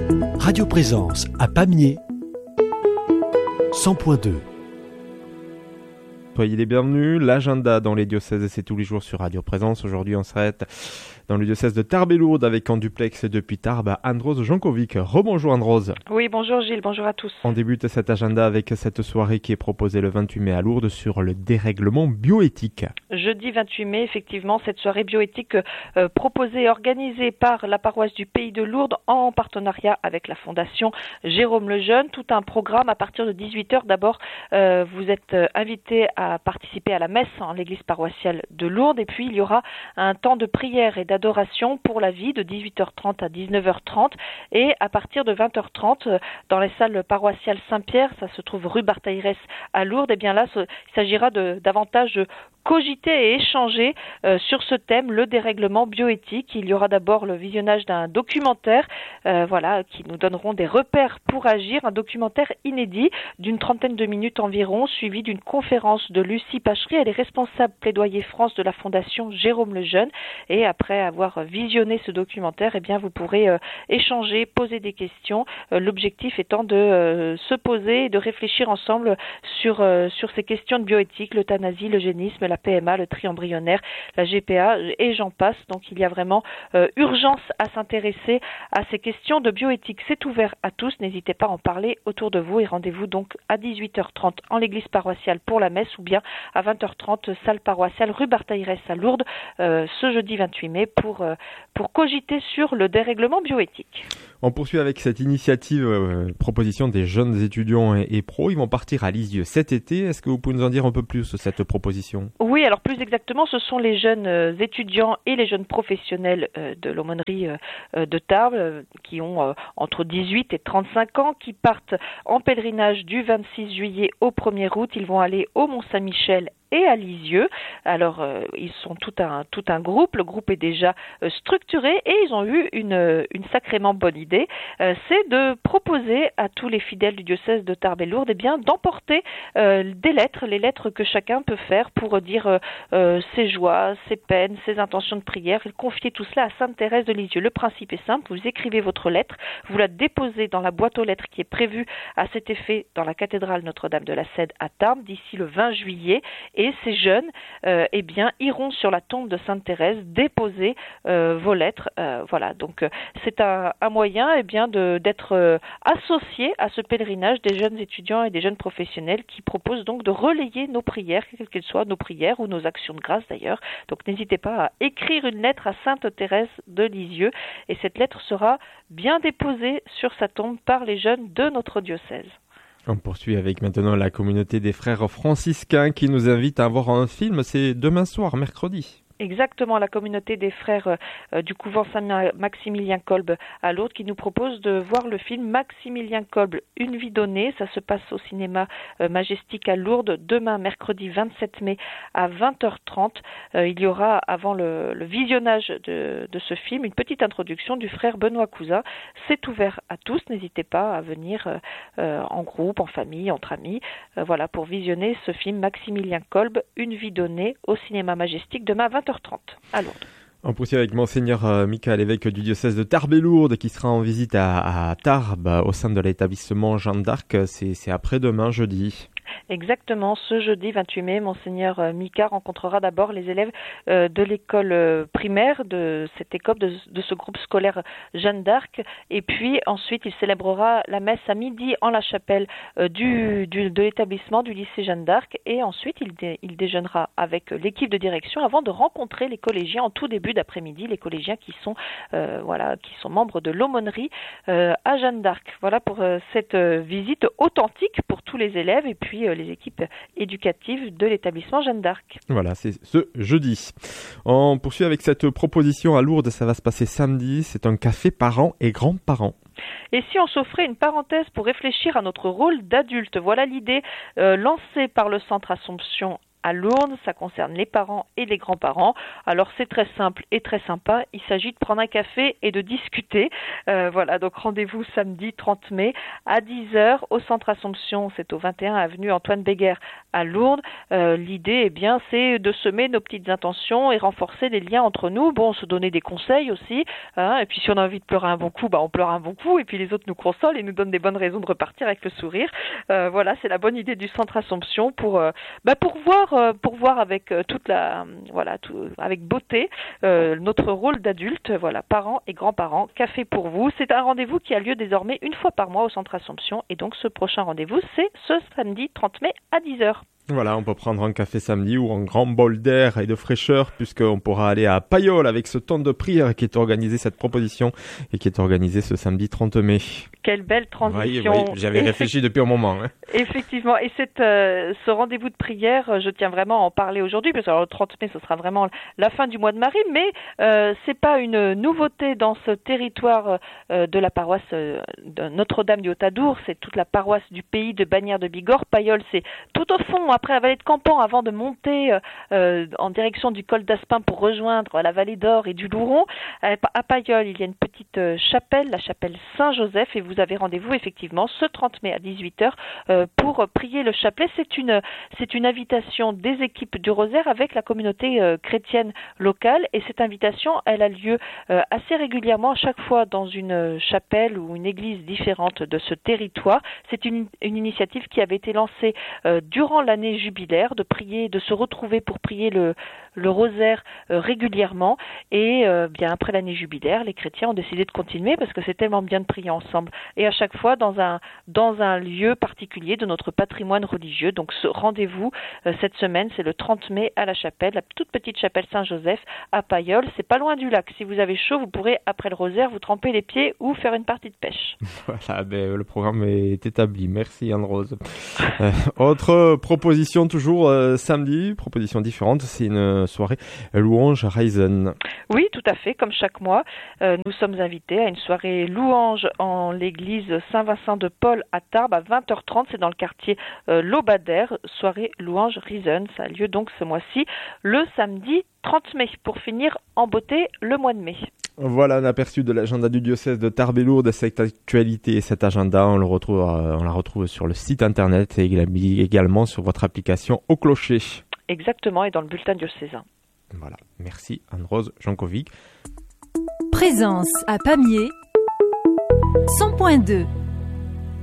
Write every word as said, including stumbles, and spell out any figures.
Radio Présence à Pamiers, cent point deux. Soyez les bienvenus. L'agenda dans les diocèses, c'est tous les jours sur Radio Présence. Aujourd'hui, on s'arrête dans le diocèse de Tarbes et Lourdes avec en duplex depuis Tarbes, Androse Jankovic. Rebonjour Androse. Oui, bonjour Gilles, bonjour à tous. On débute cet agenda avec cette soirée qui est proposée le vingt-huit mai à Lourdes sur le dérèglement bioéthique. Jeudi vingt-huit mai, effectivement, cette soirée bioéthique euh, proposée et organisée par la paroisse du Pays de Lourdes en partenariat avec la Fondation Jérôme Lejeune. Tout un programme à partir de dix-huit heures. D'abord, euh, vous êtes euh, invités à participer à la messe en l'église paroissiale de Lourdes et puis il y aura un temps de prière et d'adoration pour la vie de dix-huit heures trente à dix-neuf heures trente et à partir de vingt heures trente dans les salles paroissiales Saint-Pierre, ça se trouve rue Barthaïrès à Lourdes, et bien là il s'agira de davantage de cogiter et échanger euh, sur ce thème, le dérèglement bioéthique. Il y aura d'abord le visionnage d'un documentaire euh, voilà, qui nous donneront des repères pour agir, un documentaire inédit d'une trentaine de minutes environ, suivi d'une conférence de Lucie Pachery. Elle est responsable plaidoyer France de la Fondation Jérôme Lejeune, et après avoir visionné ce documentaire, eh bien, vous pourrez euh, échanger, poser des questions, euh, l'objectif étant de euh, se poser et de réfléchir ensemble sur, euh, sur ces questions de bioéthique, l'euthanasie, l'eugénisme, la P M A, le tri embryonnaire, la G P A et j'en passe. Donc il y a vraiment euh, urgence à s'intéresser à ces questions de bioéthique. C'est ouvert à tous, n'hésitez pas à en parler autour de vous et rendez-vous donc à dix-huit heures trente en l'église paroissiale pour la messe ou bien à vingt heures trente salle paroissiale rue Barthaïrès à Lourdes euh, ce jeudi vingt-huit mai pour, euh, pour cogiter sur le dérèglement bioéthique. On poursuit avec cette initiative, euh, proposition des jeunes étudiants et, et pros. Ils vont partir à Lisieux cet été. Est-ce que vous pouvez nous en dire un peu plus sur cette proposition ? Oui, alors plus exactement, ce sont les jeunes euh, étudiants et les jeunes professionnels euh, de l'aumônerie euh, de Tarbes euh, qui ont euh, entre dix-huit et trente-cinq ans, qui partent en pèlerinage du vingt-six juillet au premier août. Ils vont aller au Mont-Saint-Michel et à Lisieux. Alors, euh, ils sont tout un, tout un groupe. Le groupe est déjà euh, structuré et ils ont eu une, une sacrément bonne idée. Euh, c'est de proposer à tous les fidèles du diocèse de Tarbes et Lourdes, eh bien, d'emporter euh, des lettres, les lettres que chacun peut faire pour dire euh, euh, ses joies, ses peines, ses intentions de prière, et confier tout cela à Sainte Thérèse de Lisieux. Le principe est simple, vous écrivez votre lettre, vous la déposez dans la boîte aux lettres qui est prévue à cet effet dans la cathédrale Notre-Dame de la Cède à Tarbes d'ici le vingt juillet. Et ces jeunes, euh, eh bien, iront sur la tombe de Sainte Thérèse déposer euh, vos lettres. Euh, voilà, donc euh, c'est un, un moyen, eh bien, de, d'être euh, associé à ce pèlerinage des jeunes étudiants et des jeunes professionnels qui proposent donc de relayer nos prières, quelles qu'elles soient, nos prières ou nos actions de grâce d'ailleurs. Donc n'hésitez pas à écrire une lettre à Sainte Thérèse de Lisieux et cette lettre sera bien déposée sur sa tombe par les jeunes de notre diocèse. On poursuit avec maintenant la communauté des frères franciscains qui nous invite à voir un film. C'est demain soir, mercredi. Exactement, la communauté des frères euh, du couvent Saint-Maximilien Kolb à Lourdes qui nous propose de voir le film Maximilien Kolb, Une vie donnée. Ça se passe au cinéma euh, Majestic à Lourdes demain, mercredi vingt-sept mai à vingt heures trente. Euh, il y aura, avant le, le visionnage de, de ce film, une petite introduction du frère Benoît Cousin. C'est ouvert à tous, n'hésitez pas à venir euh, euh, en groupe, en famille, entre amis, euh, voilà, pour visionner ce film Maximilien Kolb, Une vie donnée au cinéma Majestic demain à vingt heures trente à Lourdes. On poursuit avec Monseigneur euh, Michael, évêque du diocèse de Tarbes et Lourdes, qui sera en visite à, à Tarbes au sein de l'établissement Jeanne d'Arc. C'est, c'est après-demain, jeudi. Exactement, ce jeudi vingt-huit mai, Monseigneur Mika rencontrera d'abord les élèves euh, de l'école euh, primaire, de cette école, de, de ce groupe scolaire Jeanne d'Arc, et puis ensuite il célébrera la messe à midi en la chapelle euh, du, du, de l'établissement du lycée Jeanne d'Arc, et ensuite il, dé, il déjeunera avec l'équipe de direction avant de rencontrer les collégiens en tout début d'après-midi, les collégiens qui sont, euh, voilà, qui sont membres de l'aumônerie euh, à Jeanne d'Arc. Voilà pour euh, cette euh, visite authentique pour tous les élèves, et puis euh, les équipes éducatives de l'établissement Jeanne d'Arc. Voilà, c'est ce jeudi. On poursuit avec cette proposition à Lourdes, ça va se passer samedi, c'est un café parents et grands-parents. Et si on s'offrait une parenthèse pour réfléchir à notre rôle d'adulte ? Voilà l'idée euh, lancée par le Centre Assomption à Lourdes. Ça concerne les parents et les grands-parents. Alors c'est très simple et très sympa. Il s'agit de prendre un café et de discuter. Euh, voilà, donc rendez-vous samedi trente mai à dix heures au Centre Assomption. C'est au vingt et un avenue Antoine Béguer à Lourdes. Euh, l'idée, eh bien, c'est de semer nos petites intentions et renforcer les liens entre nous. Bon, se donner des conseils aussi. Hein, et puis si on a envie de pleurer un bon coup, bah on pleure un bon coup. Et puis les autres nous consolent et nous donnent des bonnes raisons de repartir avec le sourire. Euh, voilà, c'est la bonne idée du Centre Assomption pour, euh, bah, pour voir pour voir avec toute la voilà tout, avec beauté euh, notre rôle d'adulte, voilà, parents et grands-parents. Café pour vous, c'est un rendez-vous qui a lieu désormais une fois par mois au Centre Assomption et donc ce prochain rendez-vous c'est ce samedi trente mai à dix heures. Voilà, on peut prendre un café samedi ou un grand bol d'air et de fraîcheur puisqu'on pourra aller à Payolle avec ce temps de prière qui est organisé, cette proposition, et qui est organisée ce samedi trente mai. Quelle belle transition. Oui, oui, j'avais réfléchi depuis un moment. Hein. Effectivement, et cette, euh, ce rendez-vous de prière, je tiens vraiment à en parler aujourd'hui parce que alors, le trente mai, ce sera vraiment la fin du mois de Marie, mais euh, c'est pas une nouveauté dans ce territoire euh, de la paroisse euh, de Notre-Dame du Haut-Adour, c'est toute la paroisse du pays de Bagnères de Bigorre. Payolle, c'est tout au fond, après la vallée de Campan, avant de monter euh, en direction du col d'Aspin pour rejoindre la vallée d'Or et du Louron. À Payolle, il y a une petite euh, chapelle, la chapelle Saint-Joseph, et vous avez rendez-vous effectivement ce trente mai à dix-huit heures euh, pour prier le chapelet. C'est une, c'est une invitation des équipes du Rosaire avec la communauté euh, chrétienne locale, et cette invitation, elle a lieu euh, assez régulièrement, à chaque fois dans une chapelle ou une église différente de ce territoire. C'est une, une initiative qui avait été lancée euh, durant l'année jubilaire, de prier, de se retrouver pour prier le, le rosaire euh, régulièrement, et euh, bien après l'année jubilaire, les chrétiens ont décidé de continuer parce que c'est tellement bien de prier ensemble, et à chaque fois dans un dans un lieu particulier de notre patrimoine religieux. Donc ce rendez-vous euh, cette semaine, c'est le trente mai à la chapelle, la toute petite chapelle Saint-Joseph à Payolle. C'est pas loin du lac. Si vous avez chaud, vous pourrez après le rosaire vous tremper les pieds ou faire une partie de pêche. Voilà, ben, le programme est établi. Merci Anne-Rose. euh, autre proposition toujours euh, samedi, proposition différente, c'est une soirée louange Risen. Oui, tout à fait, comme chaque mois, euh, nous sommes invités à une soirée louange en l'église Saint-Vincent de Paul à Tarbes à vingt heures trente. C'est dans le quartier euh, Lobadère, soirée louange Risen. Ça a lieu donc ce mois-ci, le samedi trente mai, pour finir en beauté le mois de mai. Voilà un aperçu de l'agenda du diocèse de Tarbes et Lourdes. Cette actualité et cet agenda, on le retrouve, on la retrouve sur le site internet et également sur votre application Au Clocher. Exactement, et dans le bulletin diocésain. Voilà, merci Anne-Rose Jankovic. Présence à Pamiers cent point deux.